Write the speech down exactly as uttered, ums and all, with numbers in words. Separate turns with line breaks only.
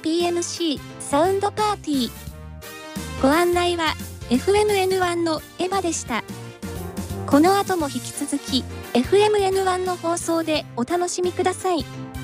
ピーエムシー サウンドパーティー。ご案内は エフエムエヌワン のエヴァでした。この後も引き続き エフエムエヌワン の放送でお楽しみください。